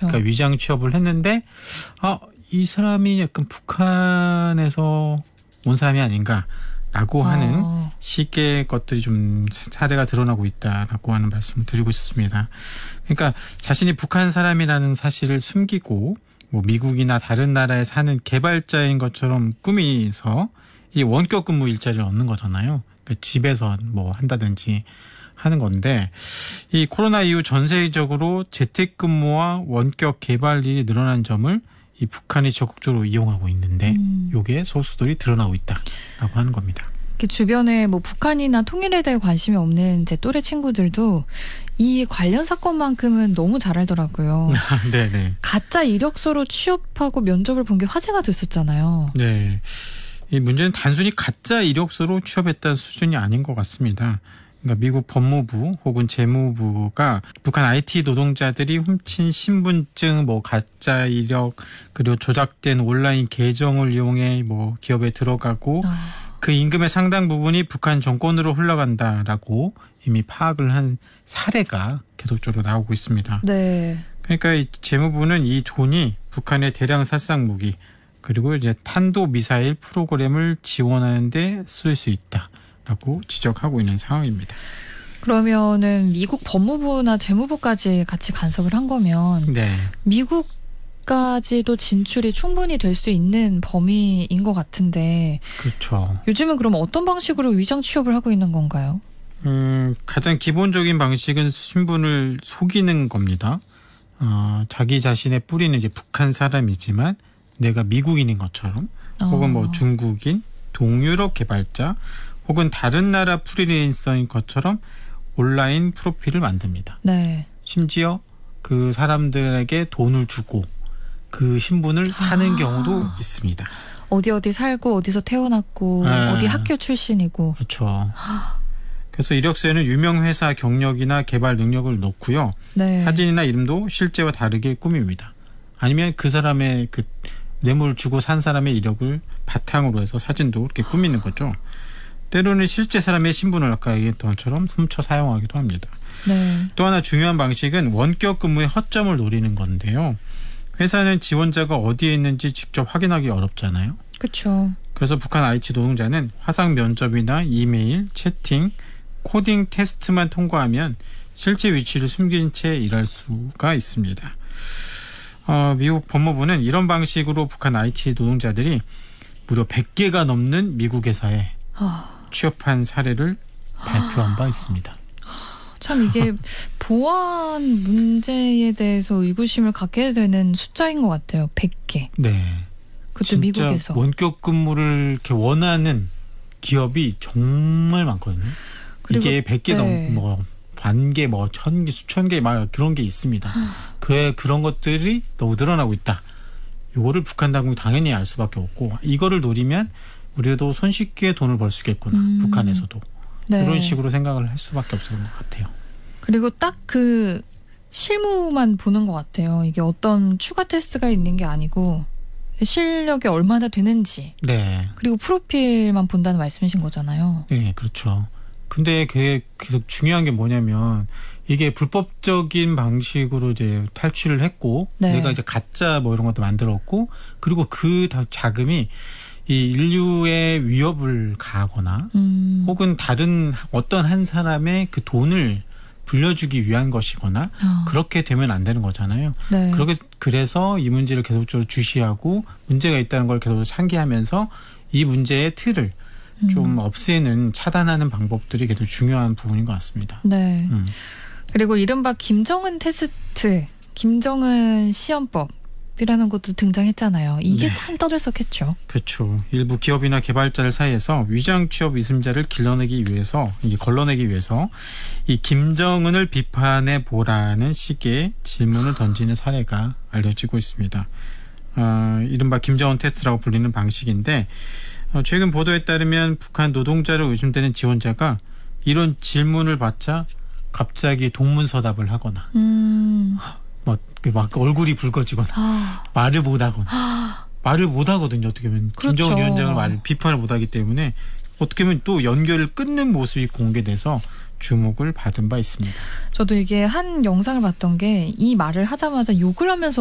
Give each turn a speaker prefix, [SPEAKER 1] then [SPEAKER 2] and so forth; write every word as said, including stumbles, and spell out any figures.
[SPEAKER 1] 그러니까 위장 취업을 했는데 아, 이 사람이 약간 북한에서 온 사람이 아닌가라고 하는
[SPEAKER 2] 아.
[SPEAKER 1] 식의 것들이 좀 사례가 드러나고 있다라고 하는 말씀을 드리고 싶습니다. 그러니까 자신이 북한 사람이라는 사실을 숨기고 뭐 미국이나 다른 나라에 사는 개발자인 것처럼 꾸미서 이 원격 근무 일자리를 얻는 거잖아요. 그러니까 집에서 뭐 한다든지 하는 건데 이 코로나 이후 전 세계적으로 재택근무와 원격 개발일이 늘어난 점을 이 북한이 적극적으로 이용하고 있는데
[SPEAKER 2] 음.
[SPEAKER 1] 요게 소수들이 드러나고 있다라고 하는 겁니다.
[SPEAKER 2] 주변에 뭐 북한이나 통일에 대해 관심이 없는 제 또래 친구들도 이 관련 사건만큼은 너무 잘 알더라고요.
[SPEAKER 1] 네네.
[SPEAKER 2] 가짜 이력서로 취업하고 면접을 본 게 화제가 됐었잖아요.
[SPEAKER 1] 네. 이 문제는 단순히 가짜 이력서로 취업했다는 수준이 아닌 것 같습니다. 그러니까 미국 법무부 혹은 재무부가 북한 아이티 노동자들이 훔친 신분증, 뭐 가짜 이력, 그리고 조작된 온라인 계정을 이용해 뭐 기업에 들어가고
[SPEAKER 2] 아.
[SPEAKER 1] 그 임금의 상당 부분이 북한 정권으로 흘러간다라고 이미 파악을 한 사례가 계속적으로 나오고 있습니다.
[SPEAKER 2] 네.
[SPEAKER 1] 그러니까 이 재무부는 이 돈이 북한의 대량 살상 무기 그리고 이제 탄도 미사일 프로그램을 지원하는 데 쓸 수 있다라고 지적하고 있는 상황입니다.
[SPEAKER 2] 그러면은 미국 법무부나 재무부까지 같이 간섭을 한 거면
[SPEAKER 1] 네.
[SPEAKER 2] 미국까지도 진출이 충분히 될 수 있는 범위인 것 같은데
[SPEAKER 1] 그렇죠.
[SPEAKER 2] 요즘은 그럼 어떤 방식으로 위장 취업을 하고 있는 건가요?
[SPEAKER 1] 음, 가장 기본적인 방식은 신분을 속이는 겁니다. 어, 자기 자신의 뿌리는 이제 북한 사람이지만 내가 미국인인 것처럼 혹은 뭐 중국인, 동유럽 개발자 혹은 다른 나라 프리랜서인 것처럼 온라인 프로필을 만듭니다.
[SPEAKER 2] 네.
[SPEAKER 1] 심지어 그 사람들에게 돈을 주고 그 신분을 사는
[SPEAKER 2] 아.
[SPEAKER 1] 경우도 있습니다.
[SPEAKER 2] 어디 어디 살고 어디서 태어났고
[SPEAKER 1] 네.
[SPEAKER 2] 어디 학교 출신이고.
[SPEAKER 1] 그렇죠. 그래서 이력서에는 유명 회사 경력이나 개발 능력을 넣고요.
[SPEAKER 2] 네.
[SPEAKER 1] 사진이나 이름도 실제와 다르게 꾸밉니다. 아니면 그 사람의 그 뇌물 주고 산 사람의 이력을 바탕으로 해서 사진도 이렇게 꾸미는 거죠. 때로는 실제 사람의 신분을 아까 얘기했던 것처럼 훔쳐 사용하기도 합니다.
[SPEAKER 2] 네.
[SPEAKER 1] 또 하나 중요한 방식은 원격 근무의 허점을 노리는 건데요. 회사는 지원자가 어디에 있는지 직접 확인하기 어렵잖아요.
[SPEAKER 2] 그렇죠.
[SPEAKER 1] 그래서 북한 아이티 노동자는 화상 면접이나 이메일, 채팅, 코딩 테스트만 통과하면 실제 위치를 숨긴 채 일할 수가 있습니다. 어, 미국 법무부는 이런 방식으로 북한 아이티 노동자들이 무려 백 개가 넘는 미국 회사에
[SPEAKER 2] 아.
[SPEAKER 1] 취업한 사례를 발표한 바 있습니다.
[SPEAKER 2] 참 이게 보안 문제에 대해서 의구심을 갖게 되는 숫자인 것 같아요. 백 개.
[SPEAKER 1] 네.
[SPEAKER 2] 그것도 미국에서.
[SPEAKER 1] 원격 근무를 이렇게 원하는 기업이 정말 많거든요. 이게 백 개
[SPEAKER 2] 네.
[SPEAKER 1] 넘, 뭐, 반 개, 뭐, 천 개, 수천 개, 막 그런 게 있습니다. 그래, 그런 것들이 너무 늘어나고 있다. 요거를 북한 당국이 당연히 알 수밖에 없고, 이거를 노리면 우리도 손쉽게 돈을 벌 수 있겠구나.
[SPEAKER 2] 음.
[SPEAKER 1] 북한에서도.
[SPEAKER 2] 네.
[SPEAKER 1] 이런 식으로 생각을 할 수밖에 없을 것 같아요.
[SPEAKER 2] 그리고 딱 그 실무만 보는 것 같아요. 이게 어떤 추가 테스트가 있는 게 아니고 실력이 얼마나 되는지.
[SPEAKER 1] 네.
[SPEAKER 2] 그리고 프로필만 본다는 말씀이신 거잖아요.
[SPEAKER 1] 네, 그렇죠. 근데 그게 계속 중요한 게 뭐냐면 이게 불법적인 방식으로 이제 탈취를 했고
[SPEAKER 2] 네.
[SPEAKER 1] 내가 이제 가짜 뭐 이런 것도 만들었고 그리고 그 자금이 이 인류의 위협을 가하거나
[SPEAKER 2] 음.
[SPEAKER 1] 혹은 다른 어떤 한 사람의 그 돈을 불려주기 위한 것이거나
[SPEAKER 2] 아.
[SPEAKER 1] 그렇게 되면 안 되는 거잖아요.
[SPEAKER 2] 네.
[SPEAKER 1] 그렇게 그래서 이 문제를 계속적으로 주시하고 문제가 있다는 걸 계속 상기하면서 이 문제의 틀을
[SPEAKER 2] 음.
[SPEAKER 1] 좀 없애는 차단하는 방법들이 계속 중요한 부분인 것 같습니다.
[SPEAKER 2] 네.
[SPEAKER 1] 음.
[SPEAKER 2] 그리고 이른바 김정은 테스트, 김정은 시험법이라는 것도 등장했잖아요. 이게
[SPEAKER 1] 네.
[SPEAKER 2] 참 떠들썩했죠.
[SPEAKER 1] 그렇죠. 일부 기업이나 개발자들 사이에서 위장 취업 의심자를 길러내기 위해서, 이게 걸러내기 위해서 이 김정은을 비판해 보라는 식의 질문을 던지는 사례가 알려지고 있습니다. 어, 이른바 김정은 테스트라고 불리는 방식인데 어, 최근 보도에 따르면 북한 노동자로 의심되는 지원자가 이런 질문을 받자 갑자기 동문서답을 하거나
[SPEAKER 2] 음.
[SPEAKER 1] 뭐, 막 얼굴이 붉어지거나
[SPEAKER 2] 아.
[SPEAKER 1] 말을 못하거나
[SPEAKER 2] 아.
[SPEAKER 1] 말을 못하거든요. 어떻게 보면
[SPEAKER 2] 그렇죠.
[SPEAKER 1] 김정은 위원장을 말 비판을 못하기 때문에 어떻게 보면 또 연결을 끊는 모습이 공개돼서 주목을 받은 바 있습니다.
[SPEAKER 2] 저도 이게 한 영상을 봤던 게 이 말을 하자마자 욕을 하면서